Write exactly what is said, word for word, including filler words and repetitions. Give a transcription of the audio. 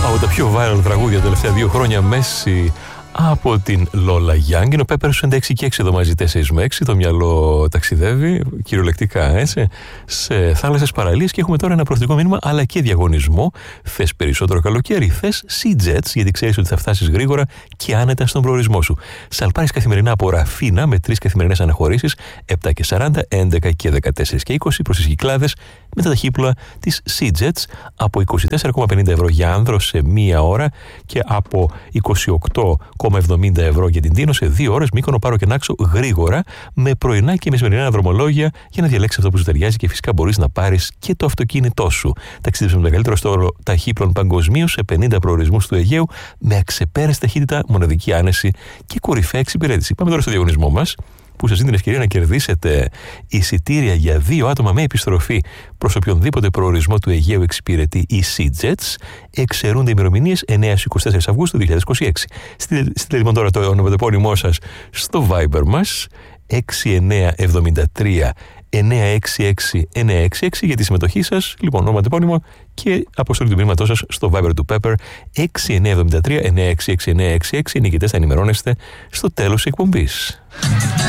Από τα πιο viral τραγούδια τα τελευταία δύο χρόνια, Μέση από την Lola Young. Είναι ο Pepper σου έξι και έξι εδώ μαζί, τέσσερα με έξι. Το μυαλό ταξιδεύει κυριολεκτικά, έτσι, σε θάλασσες παραλίες. Και έχουμε τώρα ένα προθετικό μήνυμα, αλλά και διαγωνισμό. Θες περισσότερο καλοκαίρι, θες Sea-Jets, γιατί ξέρεις ότι θα φτάσεις γρήγορα και άνετα στον προορισμό σου. Σαλπάρεις καθημερινά από Ραφίνα με τρεις καθημερινές αναχωρήσεις, επτά και σαράντα, έντεκα και δεκατέσσερα και είκοσι προς τις Κυκλάδες, με τα ταχύπλοα της Sea-Jets από είκοσι τέσσερα κόμμα πενήντα ευρώ για άνδρο σε μία ώρα και από είκοσι οκτώ κόμμα εβδομήντα ευρώ για την Τίνο σε δύο ώρες, Μύκονο, Πάρο και Νάξο γρήγορα, με πρωινά και μεσημερινά δρομολόγια για να διαλέξεις αυτό που σου ταιριάζει και φυσικά μπορείς να πάρεις και το αυτοκίνητό σου. Ταξίδεψε με το μεγαλύτερο στόλο ταχύπλων παγκοσμίως σε πενήντα προορισμούς του Αιγαίου με αξεπέραστη ταχύτητα, μοναδική άνεση και κορυφαία εξυπηρέτηση. Πάμε τώρα στο διαγωνισμό μας, που σας δίνει την ευκαιρία να κερδίσετε εισιτήρια για δύο άτομα με επιστροφή προς οποιονδήποτε προορισμό του Αιγαίου εξυπηρετεί η Sea-Jets. Εξαιρούνται ημερομηνίες εννέα έως είκοσι τέσσερα Αυγούστου δύο χιλιάδες είκοσι έξι. Στείλτε λοιπόν τώρα το ονοματεπώνυμό σας στο Viber μας έξι εννέα εβδομήντα τρία εννέα έξι έξι εννέα έξι έξι για τη συμμετοχή σας. Λοιπόν, ονοματεπώνυμο και αποστολή του μήνυματός σας στο Viber του Pepper έξι εννέα εβδομήντα τρία εννέα έξι έξι εννέα έξι έξι. Οι νικητές θα ενημερώνεστε στο τέλος της εκπομπής.